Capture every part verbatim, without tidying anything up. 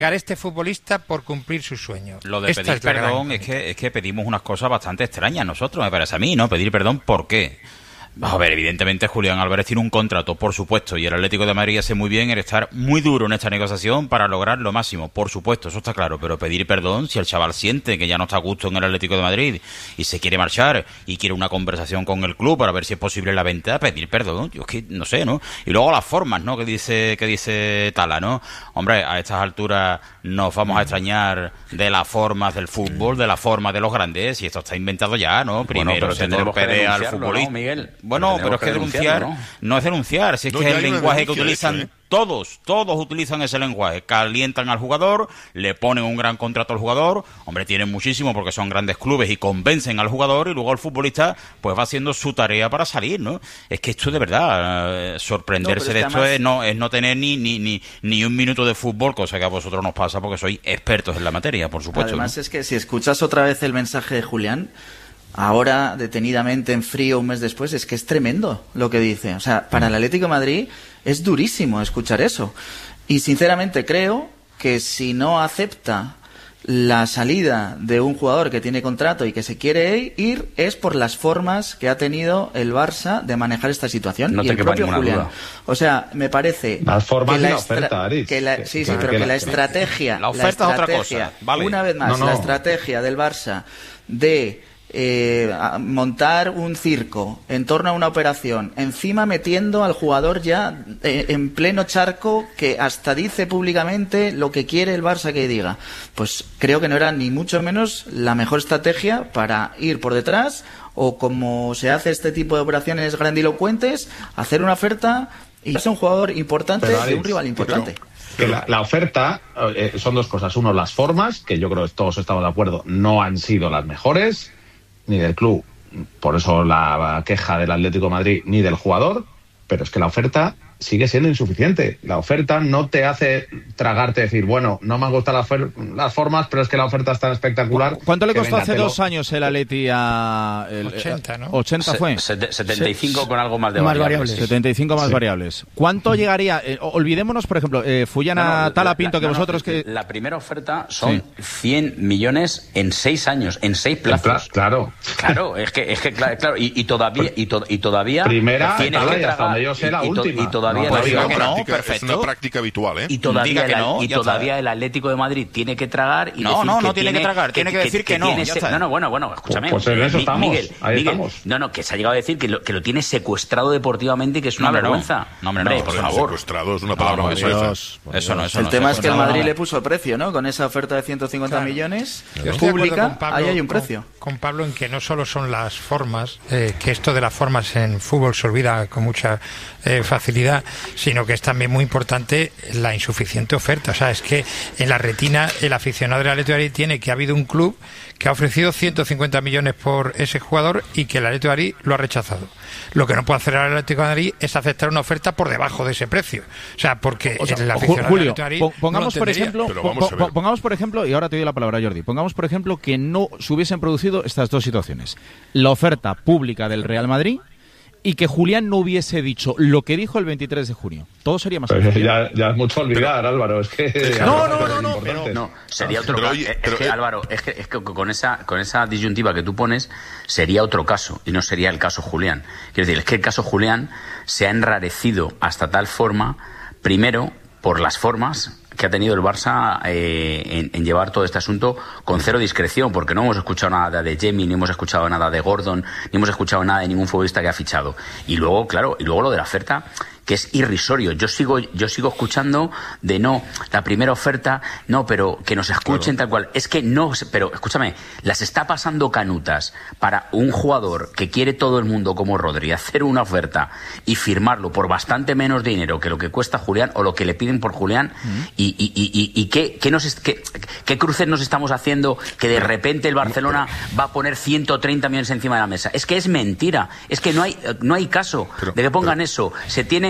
este futbolista por cumplir su sueño. Lo de pedir perdón es que, es que pedimos unas cosas bastante extrañas nosotros, me parece a mí, ¿no? Pedir perdón, ¿por qué? Vamos a ver, evidentemente Julián Álvarez tiene un contrato, por supuesto, y el Atlético de Madrid hace muy bien en estar muy duro en esta negociación para lograr lo máximo, por supuesto, eso está claro, pero pedir perdón si el chaval siente que ya no está a gusto en el Atlético de Madrid y se quiere marchar y quiere una conversación con el club para ver si es posible la venta, pedir perdón, yo es que no sé, ¿no? Y luego las formas, ¿no? Que dice, que dice Tala, ¿no? Hombre, a estas alturas nos vamos a extrañar de las formas del fútbol, de las formas de los grandes, y esto está inventado ya, ¿no? Primero bueno, se torpedea al futbolista. ¿No, Miguel? Bueno, pero, pero es que denunciar ¿no? no es denunciar, si es no, que es el lenguaje que utilizan hecho, ¿eh? todos, todos utilizan ese lenguaje, calientan al jugador, le ponen un gran contrato al jugador, hombre, tienen muchísimo porque son grandes clubes y convencen al jugador y luego el futbolista pues va haciendo su tarea para salir, ¿no? Es que esto de verdad, eh, sorprenderse no, de esto además... es, no, es no tener ni, ni, ni, ni un minuto de fútbol, cosa que a vosotros nos pasa porque sois expertos en la materia, por supuesto. Además ¿no? es que si escuchas otra vez el mensaje de Julián, ahora, detenidamente, en frío, un mes después, es que es tremendo lo que dice. O sea, para el Atlético de Madrid es durísimo escuchar eso. Y, sinceramente, creo que si no acepta la salida de un jugador que tiene contrato y que se quiere ir, es por las formas que ha tenido el Barça de manejar esta situación. No y te el propio Julián. Duda. O sea, me parece... Las formas que la, la oferta, Aritz. que la, sí, sí, pero que, que la estrategia... La oferta la es otra estrategia, cosa. Vale. Una vez más, no, no. la estrategia del Barça de... Eh, montar un circo en torno a una operación, encima metiendo al jugador ya eh, en pleno charco, que hasta dice públicamente lo que quiere el Barça que diga, pues creo que no era ni mucho menos la mejor estrategia para ir por detrás, o como se hace este tipo de operaciones grandilocuentes, hacer una oferta y ser un jugador importante pero, de un rival importante. Pero... Que la, la oferta eh, son dos cosas. Uno, las formas, que yo creo que todos estamos de acuerdo, no han sido las mejores, ni del club, por eso la queja del Atlético de Madrid, ni del jugador, pero es que la oferta sigue siendo insuficiente. La oferta no te hace tragarte, decir, bueno, no me han gustado las, las formas, pero es que la oferta es tan espectacular. ¿Cuánto le costó venga, hace lo... dos años el Atleti a... El, ochenta, ¿no? ochenta fue. Se, setenta y cinco Se, con algo más de más variables. variables. setenta y cinco más sí. variables. ¿Cuánto llegaría? Eh, olvidémonos, por ejemplo, eh, Fullana no, no, Tala Pinto, la, que no, vosotros... No, que la primera oferta son sí. cien millones en seis años, en seis plazos. Claro. Claro, es que, es que claro, claro y, y todavía... Y, to, y todavía primera, tienes Tala, que tragar, hasta donde yo sé, la y, última. Y todavía... No, la diga que no, perfecto. Es una práctica habitual, ¿eh? Y todavía, que no, y todavía el Atlético de Madrid tiene que tragar y no, decir no, que no tiene tiene que tragar, tiene que, que decir que, que no. Tiene se... No, no, bueno, bueno, escúchame. Pues, pues en eso estamos, Miguel, ahí Miguel, estamos. No, no, que se ha llegado a decir que lo, que lo tiene secuestrado deportivamente y que es una no, vergüenza. No, hombre, no, hombre, por favor. Secuestrado es una palabra no, muy Dios, eso no, eso el no. tema es que el Madrid no. le puso precio, ¿no? Con esa oferta de ciento cincuenta claro. millones Yo pública, Pablo, ahí hay un precio. Con, con Pablo en que no solo son las formas, eh, que esto de las formas en fútbol se olvida con mucha eh, facilidad, sino que es también muy importante la insuficiente oferta. O sea, es que en la retina el aficionado del Atlético de Madrid tiene que ha habido un club que ha ofrecido ciento cincuenta millones por ese jugador y que el Atlético de Madrid lo ha rechazado. Lo que no puede hacer el Atlético de Madrid es aceptar una oferta por debajo de ese precio. O sea, porque o sea, el aficionado Julio, del Atlético de Madrid pongamos no por ejemplo, po pongamos por ejemplo, y ahora te doy la palabra, Jordi, pongamos por ejemplo que no se hubiesen producido estas dos situaciones. La oferta pública del Real Madrid y que Julián no hubiese dicho lo que dijo el veintitrés de junio. Todo sería más pero ya, ya es mucho olvidar, pero, Álvaro. Es que no, no, no, no, pero, no. Sería otro pero, caso. Oye, es pero, que, Álvaro, es que, es que con esa con esa disyuntiva que tú pones sería otro caso y no sería el caso Julián. Quiero decir, es que el caso Julián se ha enrarecido hasta tal forma, primero, por las formas que ha tenido el Barça eh, en, en llevar todo este asunto con cero discreción, porque no hemos escuchado nada de Jemi, ni hemos escuchado nada de Gordon, ni hemos escuchado nada de ningún futbolista que ha fichado. Y luego, claro, y luego lo de la oferta, que es irrisorio. Yo sigo yo sigo escuchando de no, la primera oferta, no, pero que nos escuchen claro. tal cual. Es que no, pero escúchame, las está pasando canutas para un jugador que quiere todo el mundo como Rodri hacer una oferta y firmarlo por bastante menos dinero que lo que cuesta Julián o lo que le piden por Julián. Mm. Y, y, y, y, y qué, qué, nos, qué, qué cruces nos estamos haciendo que de repente el Barcelona va a poner ciento treinta millones encima de la mesa. Es que es mentira. Es que no hay, no hay caso pero, de que pongan pero, eso. Se tienen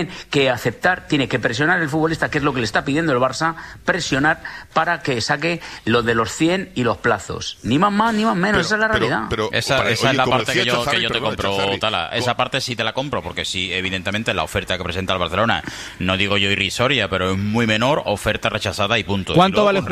tiene que aceptar, tiene que presionar el futbolista, que es lo que le está pidiendo el Barça, presionar para que saque lo de los cien y los plazos. Ni más más, ni más menos, pero, esa es la pero, realidad. Pero, esa para, esa oye, es la como parte que decía yo, Chazarri, que yo te perdón, compro, Chazarri, Tala. Esa parte sí te la compro, porque sí, evidentemente la oferta que presenta el Barcelona, no digo yo irrisoria, pero es muy menor, oferta rechazada y punto. ¿Cuánto y luego, vale